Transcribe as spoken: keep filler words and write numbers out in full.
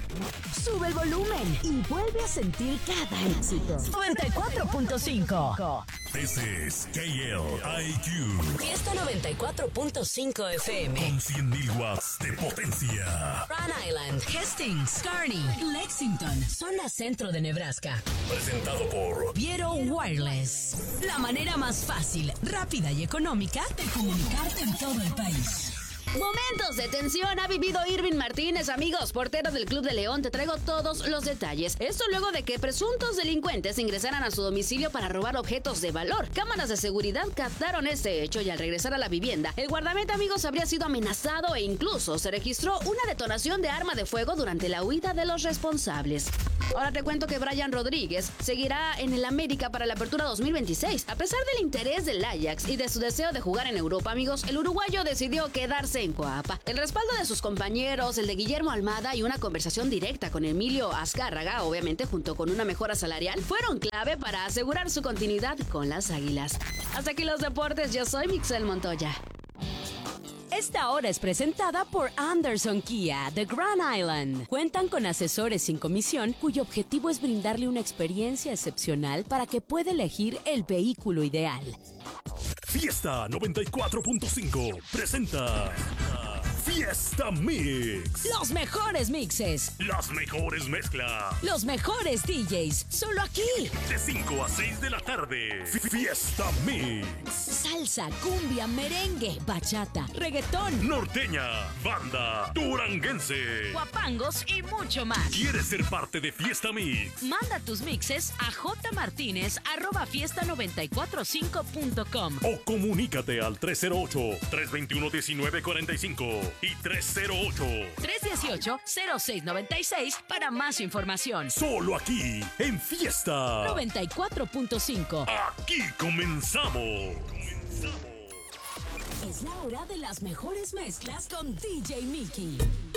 Sube el volumen y vuelve a sentir cada éxito. noventa y cuatro punto cinco. This is K L I Q. Fiesta noventa y cuatro punto cinco F M. Con cien mil watts de potencia. Rhode Island, Hastings, Kearney, Lexington, zona centro de Nebraska. Presentado por Viero Wireless. La manera más fácil, rápida y económica de comunicarte en todo el país. Momentos de tensión ha vivido Irving Martínez, amigos, portero del Club de León. Te traigo todos los detalles. Esto luego de que presuntos delincuentes ingresaran a su domicilio para robar objetos de valor. Cámaras de seguridad captaron este hecho y al regresar a la vivienda, el guardameta, amigos, habría sido amenazado e incluso se registró una detonación de arma de fuego durante la huida de los responsables. Ahora te cuento que Brian Rodríguez seguirá en el América para la apertura dos mil veintiséis. A pesar del interés del Ajax y de su deseo de jugar en Europa, amigos, el uruguayo decidió quedarse en Coapa. El respaldo de sus compañeros, el de Guillermo Almada y una conversación directa con Emilio Azcárraga, obviamente junto con una mejora salarial, fueron clave para asegurar su continuidad con las Águilas. Hasta aquí los deportes, yo soy Mixel Montoya. Esta hora es presentada por Anderson Kia de Grand Island. Cuentan con asesores sin comisión cuyo objetivo es brindarle una experiencia excepcional para que pueda elegir el vehículo ideal. Fiesta noventa y cuatro punto cinco presenta Fiesta Mix. Los mejores mixes. Las mejores mezclas. Los mejores D Js. Solo aquí. De cinco a seis de la tarde. Fiesta Mix. Salsa, cumbia, merengue, bachata, reggaetón, Norteña, banda, duranguense, guapangos y mucho más. ¿Quieres ser parte de Fiesta Mix? Manda tus mixes a jmartinez arroba fiesta noventa y cuatro cinco punto com o comunícate al tres cero ocho, tres dos uno, uno nueve cuatro cinco y tres cero ocho, tres uno ocho, cero seis nueve seis para más información. Solo aquí, en Fiesta noventa y cuatro punto cinco. Aquí comenzamos. Es la hora de las mejores mezclas con D J Mickey.